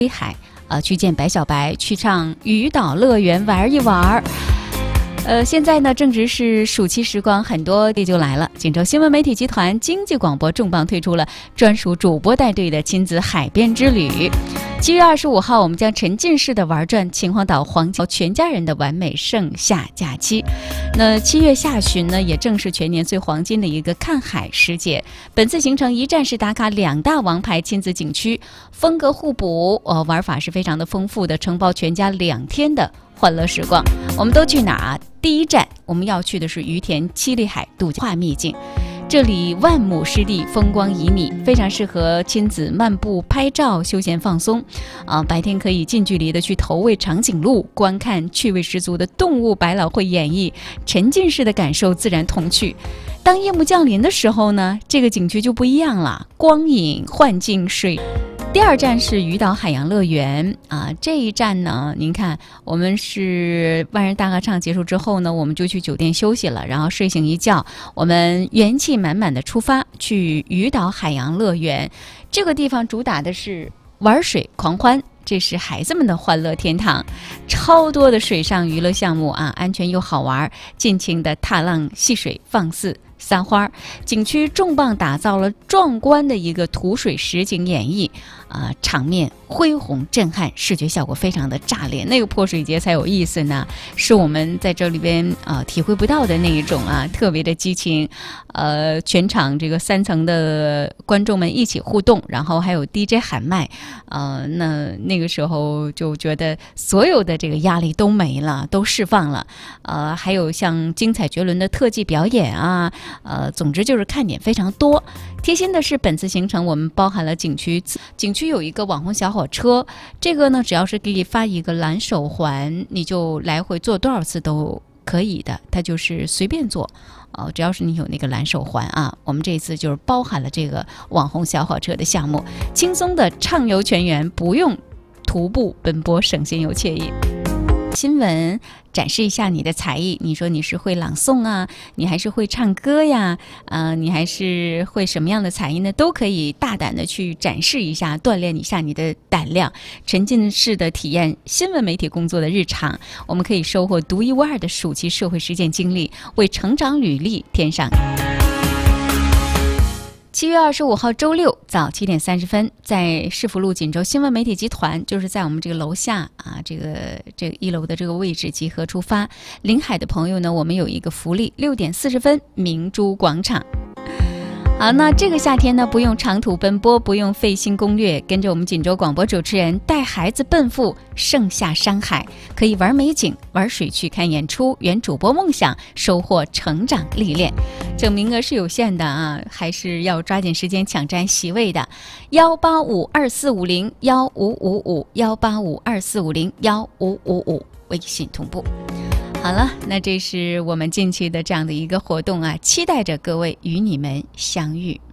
威海去见白小白，去唱渔岛乐园玩一玩。现在呢正值是暑期时光，很多地就来了。锦州新闻媒体集团经济广播重磅推出了专属主播带队的亲子海边之旅。7月25号，我们将沉浸式的玩转秦皇岛黄金全家人的完美盛夏假期。那7月下旬呢，也正是全年最黄金的一个看海时节。本次行程一站式打卡2大王牌亲子景区，风格互补，玩法是非常的丰富的，承包全家2天的欢乐时光。我们都去哪儿？第一站我们要去的是于田七里海度假秘境，这里万亩湿地，风光旖旎，非常适合亲子漫步、拍照、休闲放松。白天可以近距离的去投喂长颈鹿，观看趣味十足的动物百老汇演绎，沉浸式的感受自然童趣。当夜幕降临的时候呢，这个景区就不一样了，光影幻境水。第二站是渔岛海洋乐园这一站呢，您看我们是万人大合唱结束之后呢，我们就去酒店休息了，然后睡醒一觉，我们元气满满的出发去渔岛海洋乐园。这个地方主打的是玩水狂欢，这是孩子们的欢乐天堂，超多的水上娱乐项目安全又好玩，尽情的踏浪戏水放肆撒花。景区重磅打造了壮观的一个图水实景演绎场面恢宏震撼，视觉效果非常的炸裂，那个泼水节才有意思呢，是我们在这里边体会不到的那一种特别的激情。全场这个3层的观众们一起互动，然后还有 DJ 喊麦那个时候就觉得所有的这个压力都没了，都释放了。还有像精彩绝伦的特技表演总之就是看点非常多。贴心的是，本次行程我们包含了景区有一个网红小火车，这个呢只要是给你发一个蓝手环，你就来回坐多少次都可以的，它就是随便坐只要是你有那个蓝手环我们这一次就是包含了这个网红小火车的项目，轻松的畅游全园，不用徒步奔波，省心又惬意。新闻展示一下你的才艺，你说你是会朗诵你还是会唱歌呀你还是会什么样的才艺呢？都可以大胆的去展示一下，锻炼一下你的胆量，沉浸式的体验新闻媒体工作的日常。我们可以收获独一无二的暑期社会实践经历，为成长履历添上。7月25号周六早7点30分，在市府路锦州新闻媒体集团，就是在我们这个楼下这个1楼的这个位置集合出发。临海的朋友呢，我们有一个福利，6点40分明珠广场。好，那这个夏天呢，不用长途奔波，不用费心攻略，跟着我们锦州广播主持人带孩子奔赴盛夏山海，可以玩美景，玩水去看演出，圆主播梦想，收获成长历练。这名额是有限的还是要抓紧时间抢占席位的。18524501555，18524501555，微信同步。好了，那这是我们近期的这样的一个活动期待着各位与你们相遇。